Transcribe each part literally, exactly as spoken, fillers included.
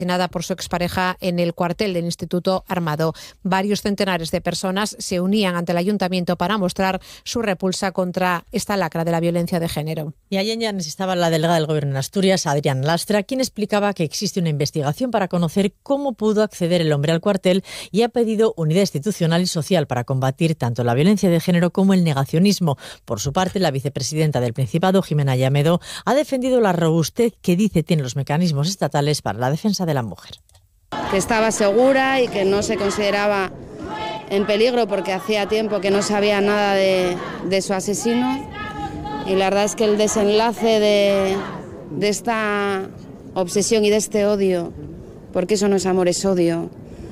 asesinada por su expareja en el cuartel del Instituto Armado. Varios centenares de personas se unían ante el ayuntamiento para mostrar su repulsa contra esta lacra de la violencia de género. Y allí en Llanes estaba la delegada del Gobierno en Asturias, Adrián Lastra, quien explicaba que existe una investigación para conocer cómo pudo acceder el hombre al cuartel y ha pedido unidad institucional y social para combatir tanto la violencia de género como el negacionismo. Por su parte, la vicepresidenta del Principado, Jimena Llamedo, ha defendido la robustez que dice tienen los mecanismos estatales para la defensa de la mujer. Que estaba segura y que no se consideraba en peligro porque hacía tiempo que no sabía nada de, de su asesino, y la verdad es que el desenlace de, de esta obsesión y de este odio, porque eso no es amor, es odio,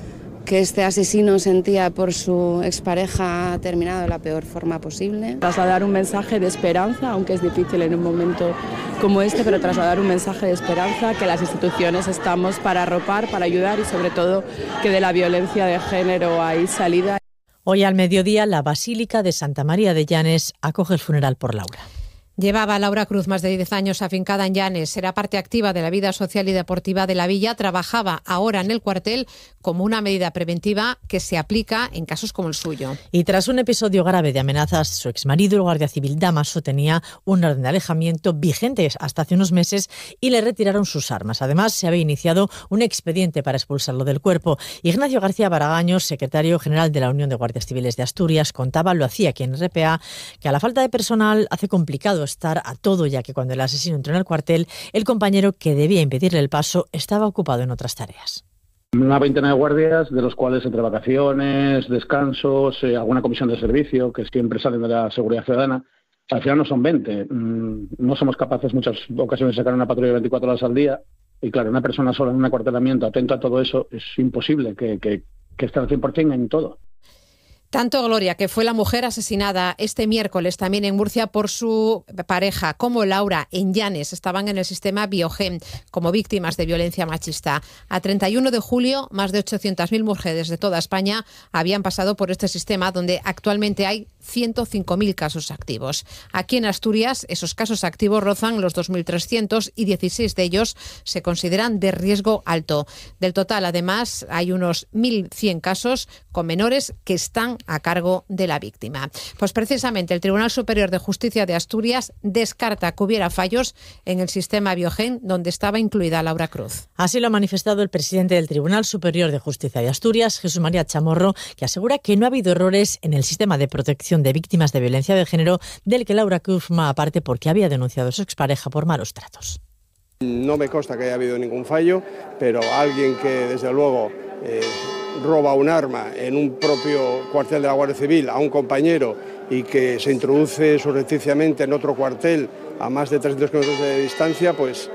que este asesino sentía por su expareja ha terminado de la peor forma posible. Trasladar un mensaje de esperanza, aunque es difícil en un momento como este, pero trasladar un mensaje de esperanza, que las instituciones estamos para arropar, para ayudar y sobre todo que de la violencia de género hay salida. Hoy al mediodía la Basílica de Santa María de Llanes acoge el funeral por Laura. Llevaba Laura Cruz más de diez años afincada en Llanes, era parte activa de la vida social y deportiva de la villa, trabajaba ahora en el cuartel como una medida preventiva que se aplica en casos como el suyo. Y tras un episodio grave de amenazas, su exmarido, el guardia civil Damaso, tenía un orden de alejamiento vigente hasta hace unos meses y le retiraron sus armas. Además, se había iniciado un expediente para expulsarlo del cuerpo. Ignacio García Baragaño, secretario general de la Unión de Guardias Civiles de Asturias, contaba, lo hacía aquí en R P A, que a la falta de personal hace complicado estar a todo, ya que cuando el asesino entró en el cuartel, el compañero que debía impedirle el paso estaba ocupado en otras tareas. Una veintena de guardias, de los cuales entre vacaciones, descansos, eh, alguna comisión de servicio, que siempre salen de la seguridad ciudadana, al final no son veinte. Mm, no somos capaces muchas ocasiones de sacar una patrulla veinticuatro horas al día, y claro, una persona sola en un acuartelamiento atento a todo eso, es imposible que, que, que esté al cien por ciento en todo. Tanto Gloria, que fue la mujer asesinada este miércoles también en Murcia por su pareja, como Laura en Llanes, estaban en el sistema Biogen como víctimas de violencia machista. A treinta y uno de julio, más de ochocientas mil mujeres de toda España habían pasado por este sistema, donde actualmente hay ciento cinco mil casos activos. Aquí en Asturias, esos casos activos rozan los dos mil trescientos y dieciséis de ellos se consideran de riesgo alto. Del total, además, hay unos mil cien casos con menores que están a cargo de la víctima. Pues precisamente el Tribunal Superior de Justicia de Asturias descarta que hubiera fallos en el sistema Biogen donde estaba incluida Laura Cruz. Así lo ha manifestado el presidente del Tribunal Superior de Justicia de Asturias, Jesús María Chamorro, que asegura que no ha habido errores en el sistema de protección de víctimas de violencia de género, del que Laura Cruz forma aparte porque había denunciado a su expareja por malos tratos. No me consta que haya habido ningún fallo, pero alguien que desde luego eh, roba un arma en un propio cuartel de la Guardia Civil a un compañero y que se introduce surrepticiamente en otro cuartel a más de trescientos kilómetros de distancia, pues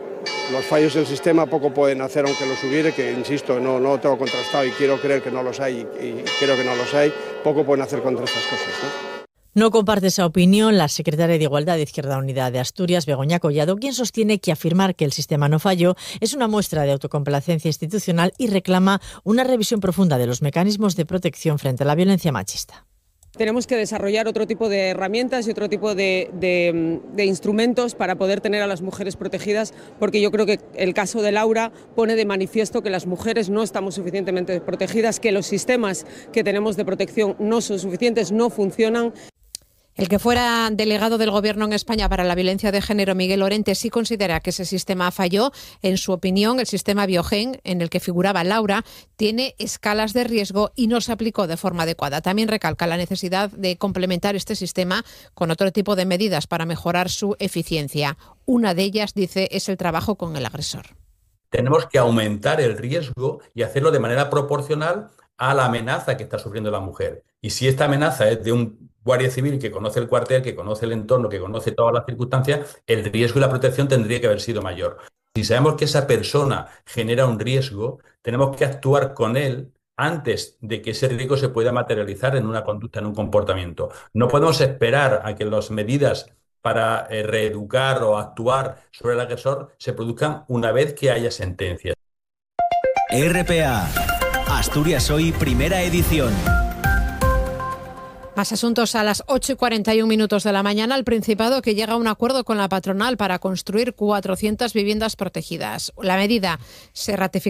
los fallos del sistema poco pueden hacer, aunque los hubiere, que insisto, no, no lo tengo contrastado y quiero creer que no los hay y creo que no los hay, poco pueden hacer contra estas cosas, ¿no? No comparte esa opinión la secretaria de Igualdad de Izquierda Unida de Asturias, Begoña Collado, quien sostiene que afirmar que el sistema no falló es una muestra de autocomplacencia institucional y reclama una revisión profunda de los mecanismos de protección frente a la violencia machista. Tenemos que desarrollar otro tipo de herramientas y otro tipo de, de, de instrumentos para poder tener a las mujeres protegidas, porque yo creo que el caso de Laura pone de manifiesto que las mujeres no estamos suficientemente protegidas, que los sistemas que tenemos de protección no son suficientes, no funcionan. El que fuera delegado del Gobierno en España para la violencia de género, Miguel Lorente, sí considera que ese sistema falló. En su opinión, el sistema Biogen, en el que figuraba Laura, tiene escalas de riesgo y no se aplicó de forma adecuada. También recalca la necesidad de complementar este sistema con otro tipo de medidas para mejorar su eficiencia. Una de ellas, dice, es el trabajo con el agresor. Tenemos que aumentar el riesgo y hacerlo de manera proporcional a la amenaza que está sufriendo la mujer. Y si esta amenaza es de un guardia civil que conoce el cuartel, que conoce el entorno, que conoce todas las circunstancias, el riesgo y la protección tendría que haber sido mayor. Si sabemos que esa persona genera un riesgo, tenemos que actuar con él antes de que ese riesgo se pueda materializar en una conducta, en un comportamiento. No podemos esperar a que las medidas para eh, reeducar o actuar sobre el agresor se produzcan una vez que haya sentencia. R P A, Asturias Hoy, primera edición. Más asuntos a las ocho y cuarenta y un minutos de la mañana. El Principado que llega a un acuerdo con la patronal para construir cuatrocientas viviendas protegidas. La medida se ratifica